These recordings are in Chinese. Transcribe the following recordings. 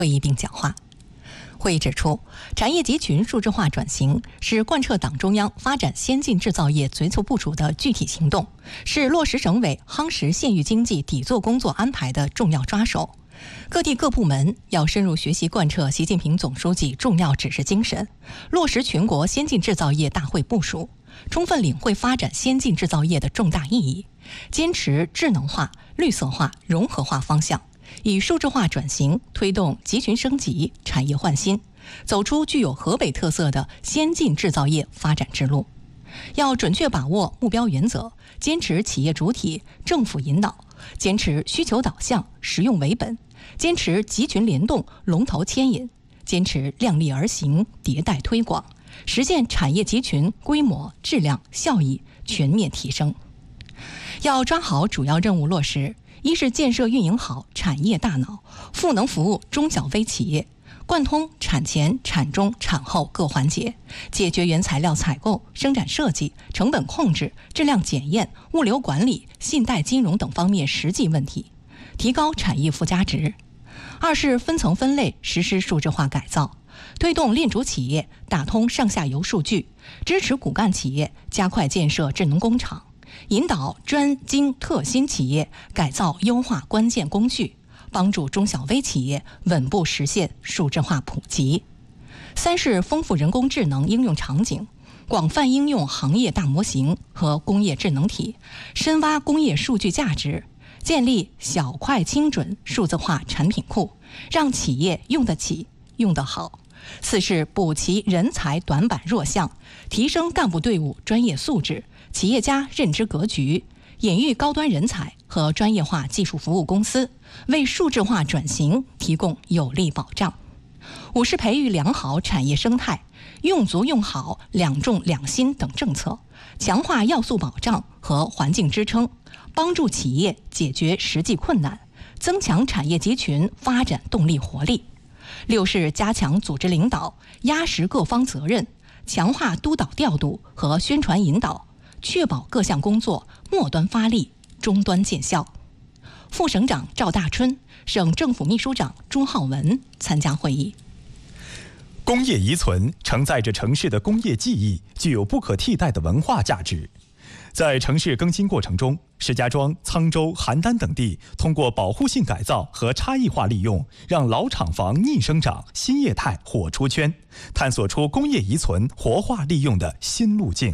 会议并讲话。会议指出，产业集群数字化转型是贯彻党中央发展先进制造业最促部署的具体行动，是落实省委夯实县域经济底座工作安排的重要抓手。各地各部门要深入学习贯彻习近平总书记重要指示精神，落实全国先进制造业大会部署，充分领会发展先进制造业的重大意义，坚持智能化、绿色化、融合化方向，以数字化转型推动集群升级、产业换新，走出具有河北特色的先进制造业发展之路。要准确把握目标原则，坚持企业主体、政府引导，坚持需求导向、实用为本，坚持集群联动、龙头牵引，坚持量力而行、迭代推广，实现产业集群规模、质量、效益全面提升。要抓好主要任务落实，一是建设运营好产业大脑，赋能服务中小微企业，贯通产前、产中、产后各环节，解决原材料采购、生产设计、成本控制、质量检验、物流管理、信贷金融等方面实际问题，提高产业附加值。二是分层分类实施数字化改造，推动链主企业打通上下游数据，支持骨干企业加快建设智能工厂，引导专精特新企业改造优化关键工序，帮助中小微企业稳步实现数字化普及。三是丰富人工智能应用场景，广泛应用行业大模型和工业智能体，深挖工业数据价值，建立小快精准数字化产品库，让企业用得起、用得好。四是补齐人才短板弱项，提升干部队伍专业素质、企业家认知格局，引育高端人才和专业化技术服务公司，为数字化转型提供有力保障。五是培育良好产业生态，用足用好两重两新等政策，强化要素保障和环境支撑，帮助企业解决实际困难，增强产业集群发展动力活力。六是加强组织领导，压实各方责任，强化督导调度和宣传引导，确保各项工作末端发力，终端见效。副省长赵大春、省政府秘书长朱浩文参加会议。 工业遗存承载着城市的工业记忆，具有不可替代的文化价值。在城市更新过程中，石家庄、沧州、邯郸等地通过保护性改造和差异化利用，让老厂房逆生长、新业态火出圈，探索出工业遗存活化利用的新路径。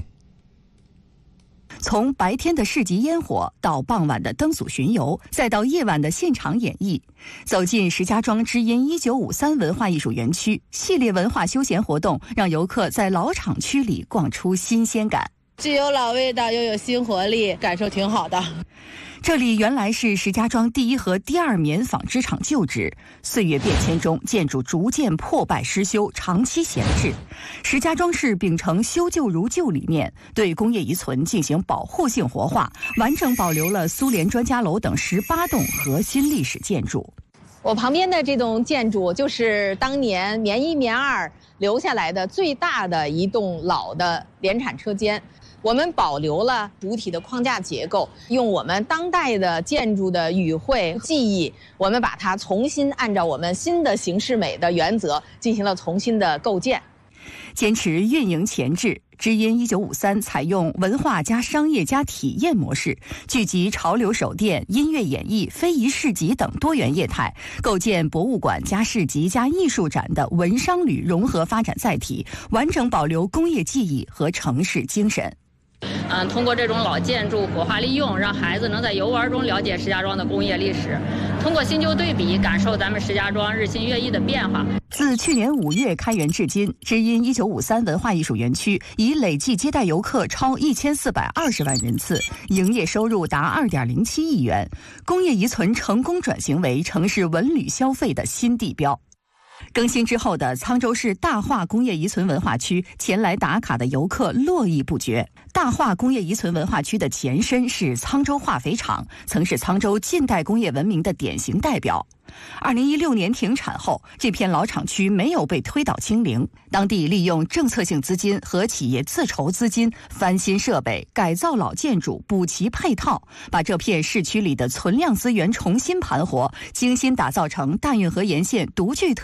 从白天的市集烟火到傍晚的灯组巡游，再到夜晚的现场演绎，走进石家庄知音1953文化艺术园区，系列文化休闲活动让游客在老厂区里逛出新鲜感， 既有老味道又有新活力，感受挺好的。 这里原来是石家庄第一和第二棉纺织厂旧址，岁月变迁中，建筑逐渐破败失修，长期闲置。石家庄市秉承修旧如旧理念，对工业遗存进行保护性活化，完整保留了苏联专家楼等18栋核心历史建筑。 我旁边的这栋建筑就是当年棉1、棉2留下来的最大的一栋老的联产车间。我们保留了主体的框架结构，用我们当代的建筑的语汇技艺，我们把它重新按照我们新的形式美的原则进行了重新的构建。 坚持运营前置，知音1953采用文化加商业加体验模式，聚集潮流手店、音乐演艺、非遗市集等多元业态，构建博物馆加市集加艺术展的文商旅融合发展载体，完整保留工业记忆和城市精神。 通过这种老建筑活化利用，让孩子能在游玩中了解石家庄的工业历史，通过新旧对比，感受咱们石家庄日新月异的变化。 自去年5月开园至今，知音1953文化艺术园区已累计接待游客超1420万人次，营业收入达2.07亿元，工业遗存成功转型为城市文旅消费的新地标。更新之后的沧州市大化工业遗存文化区，前来打卡的游客络绎不绝。大化工业遗存文化区的前身是沧州化肥厂，曾是沧州近代工业文明的典型代表。2016年停产后，这片老厂区没有被推倒清零，当地利用政策性资金和企业自筹资金翻新设备、改造老建筑、补齐配套，把这片市区里的存量资源重新盘活，精心打造成大运河沿线独具特